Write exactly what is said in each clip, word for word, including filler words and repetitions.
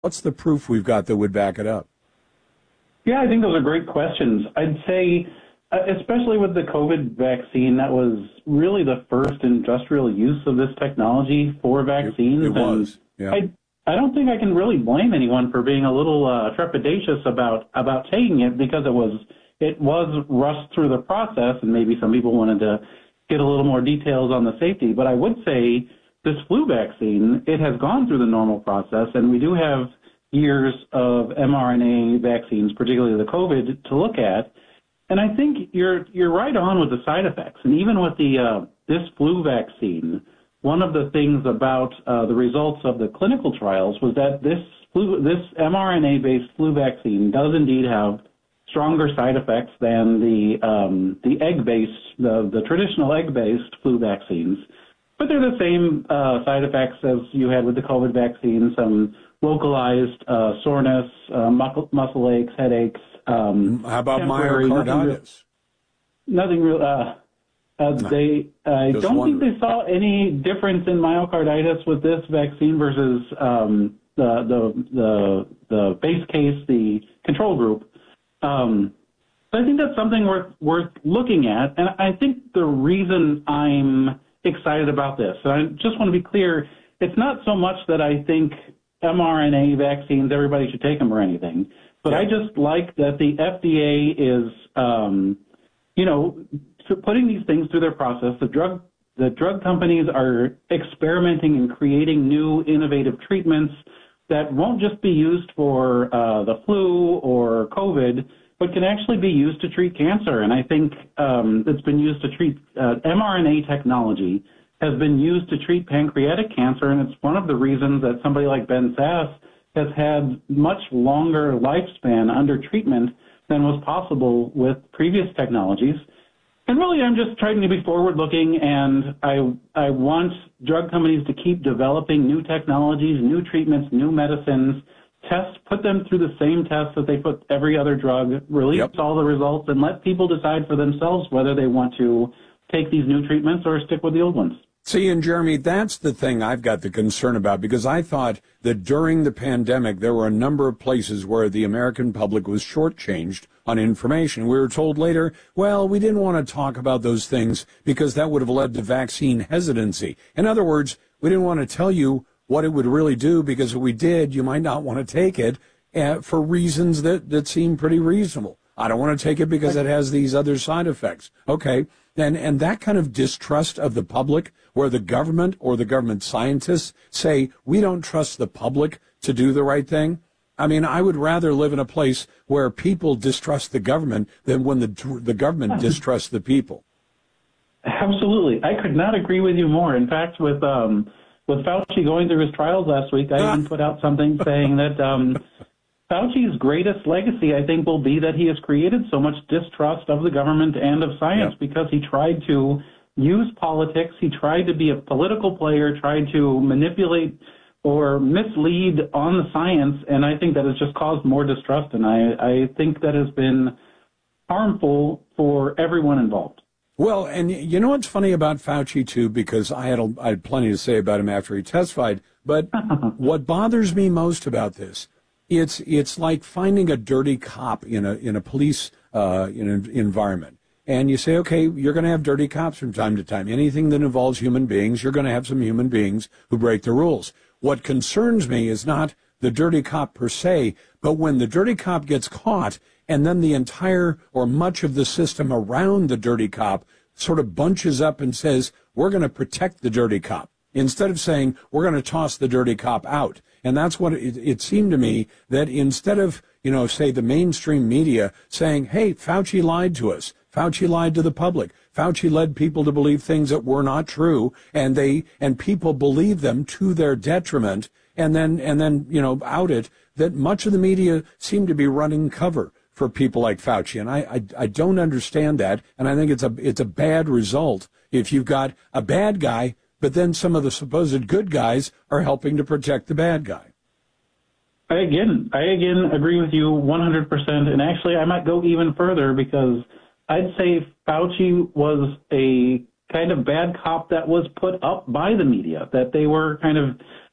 What's the proof we've got that would back it up? Yeah, I think those are great questions. I'd say, uh, especially with the COVID vaccine, that was really the first industrial use of this technology for vaccines. It, it was, yeah. I, I don't think I can really blame anyone for being a little uh, trepidatious about, about taking it because it was it was rushed through the process, and maybe some people wanted to get a little more details on the safety. But I would say this flu vaccine, it has gone through the normal process, and we do have years of mRNA vaccines, particularly the COVID, to look at. And I think you're you're right on with the side effects. And even with the uh, this flu vaccine, one of the things about uh, the results of the clinical trials was that this flu, this mRNA-based flu vaccine does indeed have stronger side effects than the um, the egg-based, the, the traditional egg-based flu vaccines. But they're the same uh, side effects as you had with the COVID vaccine, some localized uh, soreness, uh, muscle, muscle aches, headaches. Um, How about myocarditis? Nothing real. Uh, uh, No, they, I don't wondering. think they saw any difference in myocarditis with this vaccine versus um, the, the the the base case, the control group. Um, so I think that's something worth worth looking at, and I think the reason I'm excited about this, and I just want to be clear, it's not so much that I think mRNA vaccines, everybody should take them or anything, but I just like that the F D A is, um, you know, putting these things through their process. The drug the drug companies are experimenting and creating new innovative treatments that won't just be used for uh, the flu or COVID, but can actually be used to treat cancer. And I think um, it's been used to treat uh, mRNA technology has been used to treat pancreatic cancer, and it's one of the reasons that somebody like Ben Sasse has had much longer lifespan under treatment than was possible with previous technologies. And really, I'm just trying to be forward-looking, and I I want drug companies to keep developing new technologies, new treatments, new medicines, test, put them through the same tests that they put every other drug, release Yep. all the results, and let people decide for themselves whether they want to take these new treatments or stick with the old ones. See, and Jeremy, that's the thing I've got the concern about, because I thought that during the pandemic, there were a number of places where the American public was shortchanged on information. We were told later, well, we didn't want to talk about those things because that would have led to vaccine hesitancy. In other words, we didn't want to tell you what it would really do, because if we did, you might not want to take it uh, for reasons that, that seem pretty reasonable. I don't want to take it because it has these other side effects. Okay. And, and that kind of distrust of the public, where the government or the government scientists say, we don't trust the public to do the right thing. I mean, I would rather live in a place where people distrust the government than when the, the government distrusts the people. Absolutely. I could not agree with you more. In fact, with, um, with Fauci going through his trials last week, I even put out something saying that, um, Fauci's greatest legacy, I think, will be that he has created so much distrust of the government and of science Yeah. because he tried to use politics, he tried to be a political player, tried to manipulate or mislead on the science, and I think that has just caused more distrust, and I, I think that has been harmful for everyone involved. Well, and you know what's funny about Fauci, too, because I had, a, I had plenty to say about him after he testified, but what bothers me most about this, It's it's like finding a dirty cop in a in a police uh, in an environment, and you say, okay, you're going to have dirty cops from time to time. Anything that involves human beings, you're going to have some human beings who break the rules. What concerns me is not the dirty cop per se, but when the dirty cop gets caught, and then the entire or much of the system around the dirty cop sort of bunches up and says, we're going to protect the dirty cop, instead of saying, we're going to toss the dirty cop out. And that's what it, it seemed to me, that instead of, you know, say the mainstream media saying, hey, Fauci lied to us, Fauci lied to the public, Fauci led people to believe things that were not true, and they, and people believe them to their detriment, and then, and then, you know, out it, that much of the media seemed to be running cover for people like Fauci. And I, I, I don't understand that. And I think it's a, it's a bad result if you've got a bad guy, but then some of the supposed good guys are helping to protect the bad guy. I again, I again agree with you one hundred percent. And actually, I might go even further, because I'd say Fauci was a kind of bad cop that was put up by the media, that they were kind of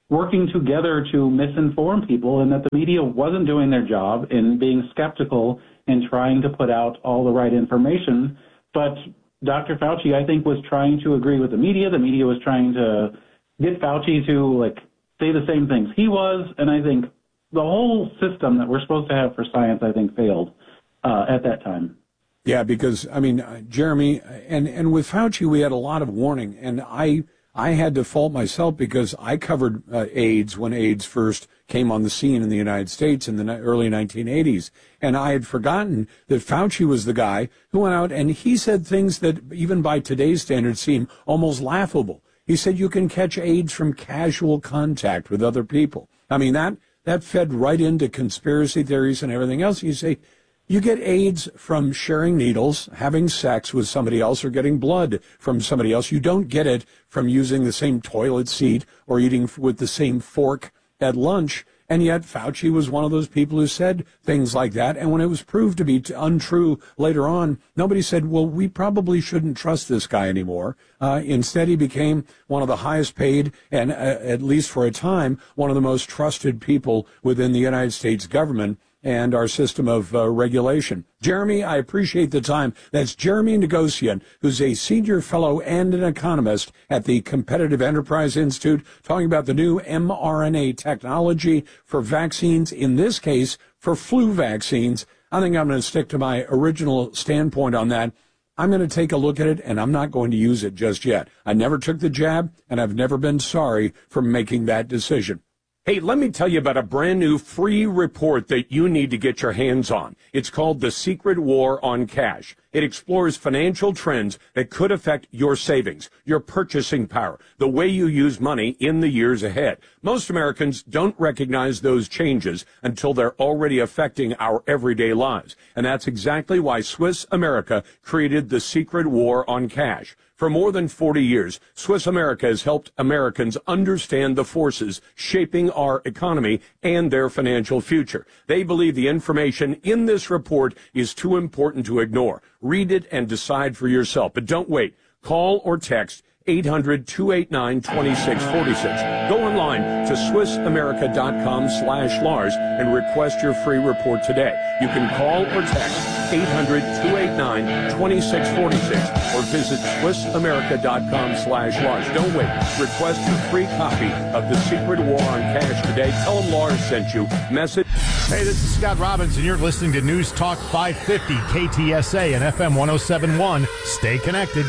working together to misinform people, and that the media wasn't doing their job in being skeptical and trying to put out all the right information. But Doctor Fauci, I think, was trying to agree with the media. The media was trying to get Fauci to, like, say the same things he was, and I think the whole system that we're supposed to have for science, I think, failed uh, at that time. Yeah, because, I mean, uh, Jeremy, and, and with Fauci, we had a lot of warning, and I I had to fault myself because I covered uh, AIDS when AIDS first came on the scene in the United States in the early nineteen eighties, and I had forgotten that Fauci was the guy who went out and he said things that even by today's standards seem almost laughable. He said you can catch AIDS from casual contact with other people. I mean, that, that fed right into conspiracy theories and everything else. You say, you get AIDS from sharing needles, having sex with somebody else, or getting blood from somebody else. You don't get it from using the same toilet seat or eating with the same fork at lunch. And yet Fauci was one of those people who said things like that. And when it was proved to be untrue later on, nobody said, well, we probably shouldn't trust this guy anymore. Uh, instead, he became one of the highest paid and, uh, at least for a time, one of the most trusted people within the United States government and our system of uh, regulation. Jeremy, I appreciate the time. That's Jeremy Negocian, who's a senior fellow and an economist at the Competitive Enterprise Institute, talking about the new mRNA technology for vaccines, in this case, for flu vaccines. I think I'm going to stick to my original standpoint on that. I'm going to take a look at it, and I'm not going to use it just yet. I never took the jab, and I've never been sorry for making that decision. Hey, let me tell you about a brand new free report that you need to get your hands on. It's called The Secret War on Cash. It explores financial trends that could affect your savings, your purchasing power, the way you use money in the years ahead. Most Americans don't recognize those changes until they're already affecting our everyday lives. And that's exactly why Swiss America created The Secret War on Cash. For more than forty years, Swiss America has helped Americans understand the forces shaping our economy and their financial future. They believe the information in this report is too important to ignore. Read it and decide for yourself. But don't wait. Call or text eight hundred, two eight nine, two six four six. Go online to swiss america dot com slash Lars and request your free report today. You can call or text eight hundred, two eight nine, two six four six or visit swiss america dot com slash Lars. Don't wait. Request your free copy of The Secret War on Cash today. Tell them Lars sent you. Message. Hey, this is Scott Robinson. You're listening to News Talk five fifty K T S A and F M one oh seven point one. Stay connected.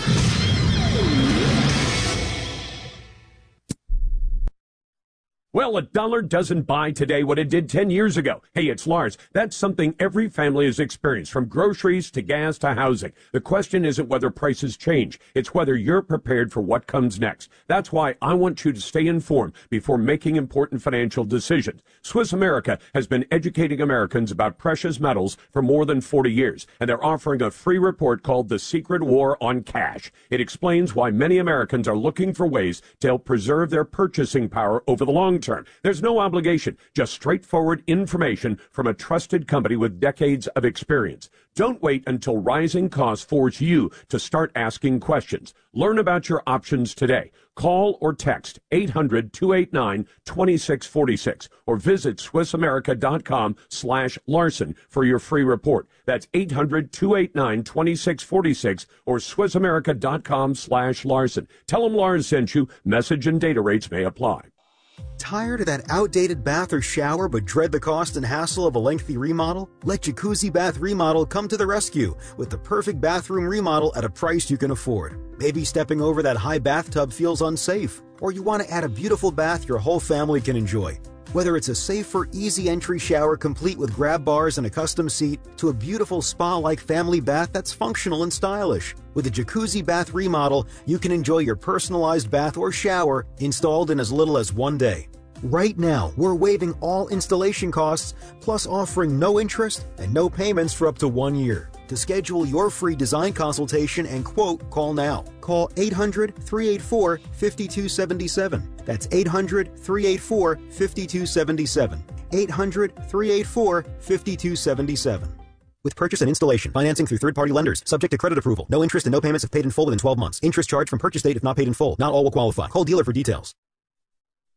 Well, a dollar doesn't buy today what it did ten years ago. Hey, it's Lars. That's something every family has experienced, from groceries to gas to housing. The question isn't whether prices change. It's whether you're prepared for what comes next. That's why I want you to stay informed before making important financial decisions. Swiss America has been educating Americans about precious metals for more than forty years, and they're offering a free report called The Secret War on Cash. It explains why many Americans are looking for ways to help preserve their purchasing power over the long term. There's no obligation, just straightforward information from a trusted company with decades of experience. Don't wait until rising costs force you to start asking questions. Learn about your options today. Call or text eight hundred, two eight nine, two six four six or visit swiss america dot com slash Larson for your free report. That's eight hundred, two eight nine, two six four six or swiss america dot com slash Larson. Tell them Lars sent you. Message and data rates may apply. Tired of that outdated bath or shower but dread the cost and hassle of a lengthy remodel? Let Jacuzzi Bath Remodel come to the rescue with the perfect bathroom remodel at a price you can afford. Maybe stepping over that high bathtub feels unsafe, or you want to add a beautiful bath your whole family can enjoy. Whether it's a safer, easy entry shower complete with grab bars and a custom seat, to a beautiful spa-like family bath that's functional and stylish. With a Jacuzzi Bath Remodel, you can enjoy your personalized bath or shower installed in as little as one day. Right now, we're waiving all installation costs, plus offering no interest and no payments for up to one year. To schedule your free design consultation and quote, call now. Call eight hundred, three eight four, five two seven seven. That's eight hundred, three eight four, five two seven seven. eight hundred, three eight four, five two seven seven. With purchase and installation, financing through third-party lenders, subject to credit approval. No interest and no payments if paid in full within twelve months. Interest charged from purchase date if not paid in full. Not all will qualify. Call dealer for details.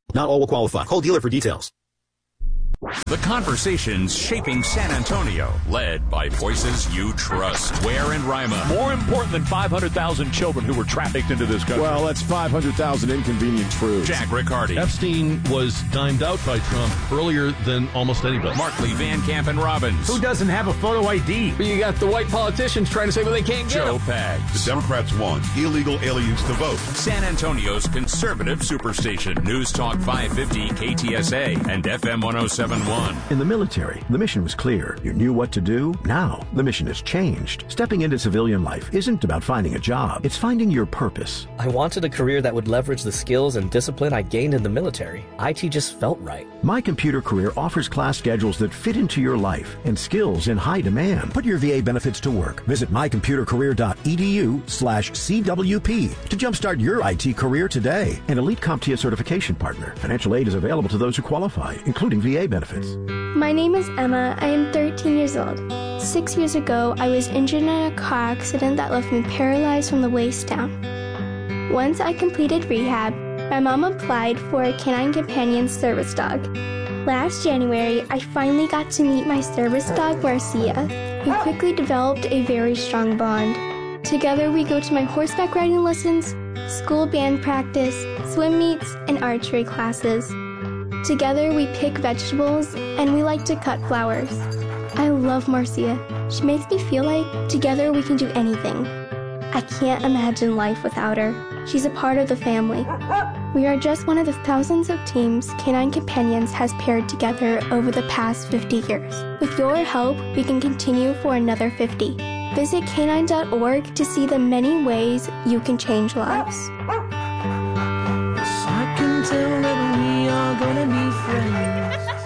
Not all will qualify. Call dealer for details. The conversations shaping San Antonio, led by voices you trust. Ware and Rima. More important than five hundred thousand children who were trafficked into this country. Well, that's five hundred thousand inconvenient truths. Jack Riccardi. Epstein was dimed out by Trump earlier than almost anybody. Markley, Van Camp, and Robbins. Who doesn't have a photo I D? But you got the white politicians trying to say, well, they can't get Joe them. Pags. The Democrats want illegal aliens to vote. San Antonio's conservative superstation. News Talk five fifty K T S A and F M one oh seven point one. In the military, the mission was clear. You knew what to do. Now, the mission has changed. Stepping into civilian life isn't about finding a job. It's finding your purpose. I wanted a career that would leverage the skills and discipline I gained in the military. I T just felt right. My Computer Career offers class schedules that fit into your life and skills in high demand. Put your V A benefits to work. Visit mycomputercareer.edu slash CWP to jumpstart your I T career today. An Elite CompTIA certification partner. Financial aid is available to those who qualify, including V A benefits. My name is Emma. I am thirteen years old. Six years ago, I was injured in a car accident that left me paralyzed from the waist down. Once I completed rehab, my mom applied for a Canine Companion service dog. Last January, I finally got to meet my service dog, Marcia, who quickly developed a very strong bond. Together, we go to my horseback riding lessons, school band practice, swim meets, and archery classes. Together, we pick vegetables, and we like to cut flowers. I love Marcia. She makes me feel like together we can do anything. I can't imagine life without her. She's a part of the family. We are just one of the thousands of teams Canine Companions has paired together over the past fifty years. With your help, we can continue for another fifty. Visit canine dot org to see the many ways you can change lives. I can tell that we are gonna be friends.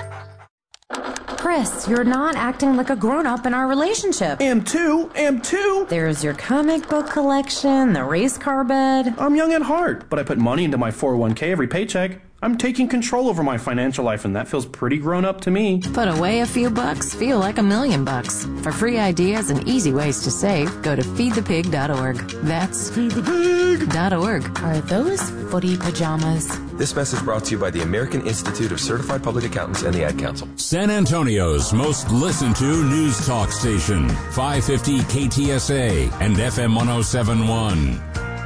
Chris, you're not acting like a grown-up in our relationship. Am too, am too. There's your comic book collection, the race car bed. I'm young at heart, but I put money into my four oh one k every paycheck. I'm taking control over my financial life, and that feels pretty grown up to me. Put away a few bucks, feel like a million bucks. For free ideas and easy ways to save, go to feed the pig dot org. That's feed the pig dot org. Are those footy pajamas? This message brought to you by the American Institute of Certified Public Accountants and the Ad Council. San Antonio's most listened to news talk station. five fifty K T S A and F M one oh seven point one.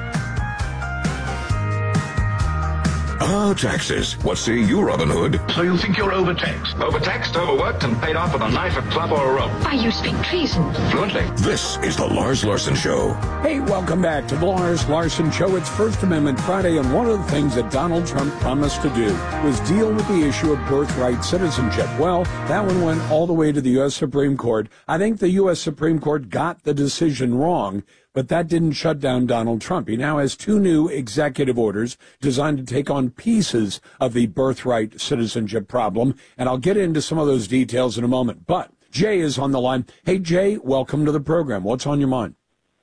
Ah, taxes. What's seeing you, Robin Hood? So you think you're overtaxed? Overtaxed, overworked, and paid off with a knife, a club, or a rope. Why, you speak treason. Fluently. This is the Lars Larson Show. Hey, welcome back to the Lars Larson Show. It's First Amendment Friday, and one of the things that Donald Trump promised to do was deal with the issue of birthright citizenship. Well, that one went all the way to the U S Supreme Court. I think the U S Supreme Court got the decision wrong, but that didn't shut down Donald Trump. He now has two new executive orders designed to take on pieces of the birthright citizenship problem, and I'll get into some of those details in a moment. But Jay is on the line. Hey, Jay, welcome to the program. What's on your mind?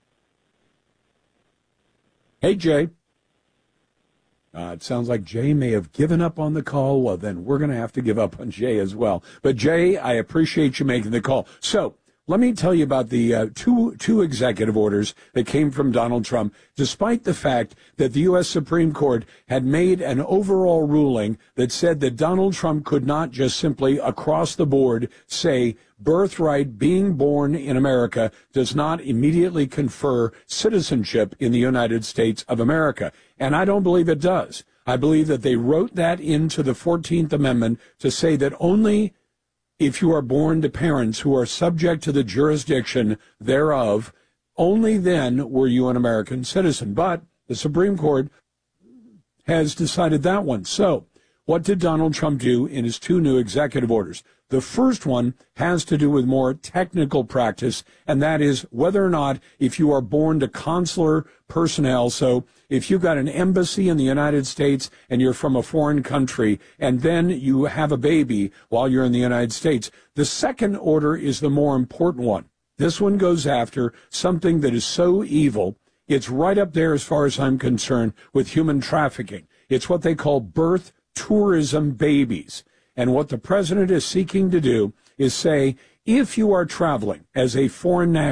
Hey, Jay. Uh, it sounds like Jay may have given up on the call. Well, then we're going to have to give up on Jay as well. But, Jay, I appreciate you making the call. So, let me tell you about the uh, two two executive orders that came from Donald Trump, despite the fact that the U S Supreme Court had made an overall ruling that said that Donald Trump could not just simply across the board say birthright, being born in America, does not immediately confer citizenship in the United States of America. And I don't believe it does. I believe that they wrote that into the fourteenth Amendment to say that only if you are born to parents who are subject to the jurisdiction thereof, only then were you an American citizen. But the Supreme Court has decided that one. So what did Donald Trump do in his two new executive orders? The first one has to do with more technical practice, and that is whether or not if you are born to consular personnel, so if you've got an embassy in the United States and you're from a foreign country, and then you have a baby while you're in the United States, the second order is the more important one. This one goes after something that is so evil, it's right up there as far as I'm concerned with human trafficking. It's what they call birth tourism babies. And what the president is seeking to do is say, if you are traveling as a foreign national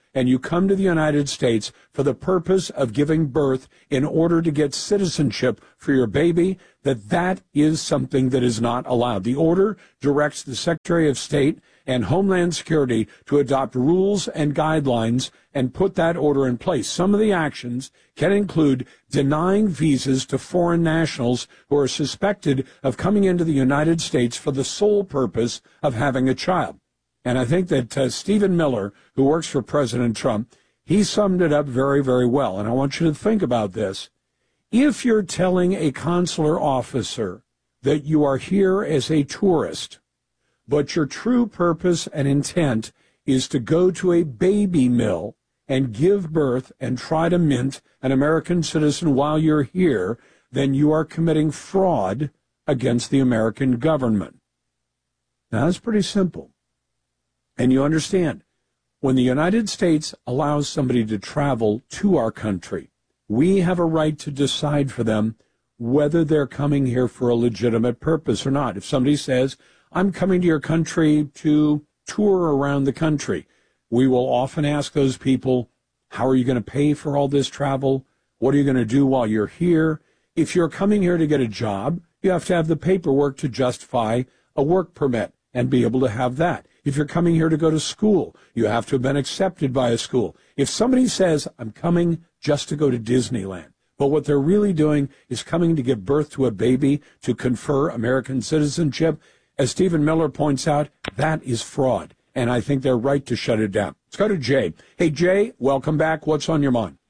and you come to the United States for the purpose of giving birth in order to get citizenship for your baby, that that is something that is not allowed. The order directs the Secretary of State and Homeland Security to adopt rules and guidelines and put that order in place. Some of the actions can include denying visas to foreign nationals who are suspected of coming into the United States for the sole purpose of having a child. And I think that uh, Stephen Miller, who works for President Trump, he summed it up very, very well. And I want you to think about this. If you're telling a consular officer that you are here as a tourist, but your true purpose and intent is to go to a baby mill and give birth and try to mint an American citizen while you're here, then you are committing fraud against the American government. Now, that's pretty simple. And you understand, when the United States allows somebody to travel to our country, we have a right to decide for them whether they're coming here for a legitimate purpose or not. If somebody says, I'm coming to your country to tour around the country, we will often ask those people, how are you going to pay for all this travel? What are you going to do while you're here? If you're coming here to get a job, you have to have the paperwork to justify a work permit and be able to have that. If you're coming here to go to school, you have to have been accepted by a school. If somebody says, I'm coming just to go to Disneyland, but what they're really doing is coming to give birth to a baby to confer American citizenship, as Stephen Miller points out, that is fraud. And I think they're right to shut it down. Let's go to Jay. Hey, Jay, welcome back. What's on your mind?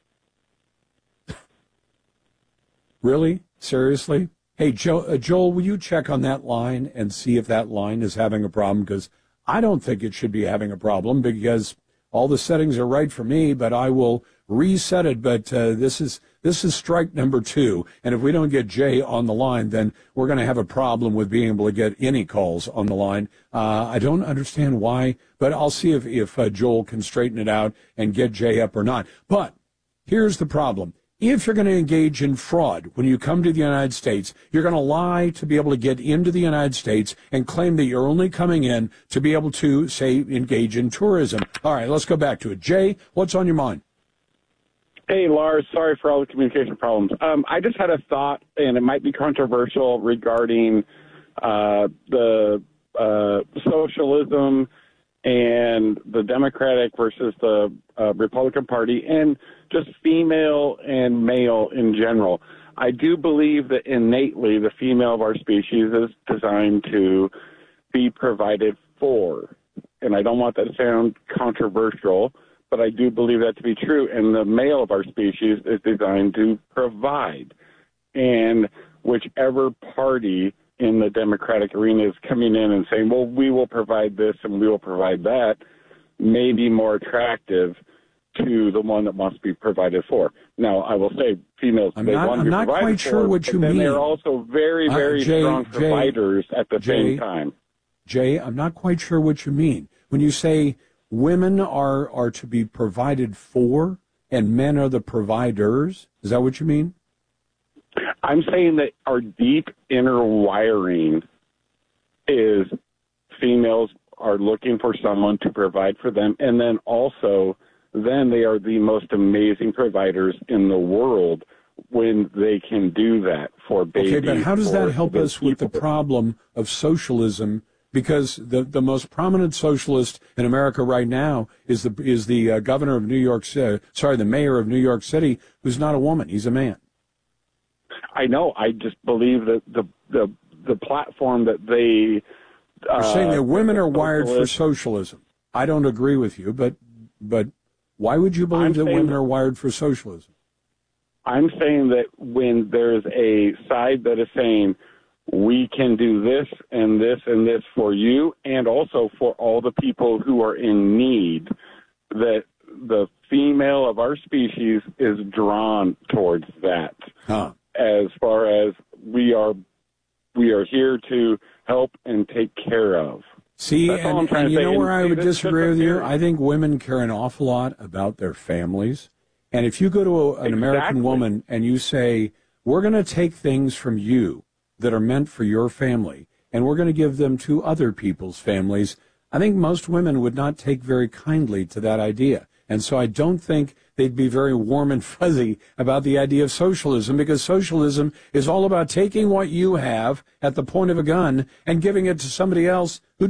Really? Seriously? Hey, Joe, uh, Joel, will you check on that line and see if that line is having a problem? Because I don't think it should be having a problem because all the settings are right for me, but I will reset it. But uh, this is this is strike number two. And if we don't get Jay on the line, then we're going to have a problem with being able to get any calls on the line. Uh, I don't understand why, but I'll see if, if uh, Joel can straighten it out and get Jay up or not. But here's the problem. If you're going to engage in fraud when you come to the United States, you're going to lie to be able to get into the United States and claim that you're only coming in to be able to, say, engage in tourism. All right, let's go back to it. Jay, what's on your mind? Hey, Lars, sorry for all the communication problems. Um, I just had a thought, and it might be controversial, regarding uh, the uh, socialism and the Democratic versus the uh, Republican Party, and just female and male in general. I do believe that innately the female of our species is designed to be provided for. And I don't want that to sound controversial, but I do believe that to be true. And the male of our species is designed to provide. And whichever party in the Democratic arena is coming in and saying, well, we will provide this and we will provide that, may be more attractive to the one that must be provided for. Now, I will say females, I'm they not, want to I'm be not provided quite sure for, what you but then mean. they're also very, very uh, Jay, strong Jay, providers at the Jay, same time. Jay, I'm not quite sure what you mean. When you say women are, are to be provided for and men are the providers, is that what you mean? I'm saying that our deep inner wiring is females are looking for someone to provide for them, and then also then they are the most amazing providers in the world when they can do that for babies. Okay, but how does that help us people. with the problem of socialism? Because the, the most prominent socialist in America right now is the is the uh, governor of New York City, sorry, the mayor of New York City, who's not a woman, he's a man. I know. I just believe that the the the platform that they uh, You're saying that women are wired for socialist, socialism. I don't agree with you, but but why would you believe I'm that saying women that- are wired for socialism? I'm saying that when there's a side that is saying we can do this and this and this for you, and also for all the people who are in need, that the female of our species is drawn towards that. Huh. As far as we are, we are here to help and take care of. See, That's all I'm and, trying and to you say. know where And I would it's just disagree a with you? theory. I think women care an awful lot about their families. And if you go to a, an American Exactly. woman and you say, we're going to take things from you that are meant for your family, and we're going to give them to other people's families, I think most women would not take very kindly to that idea. And so I don't think they'd be very warm and fuzzy about the idea of socialism, because socialism is all about taking what you have at the point of a gun and giving it to somebody else who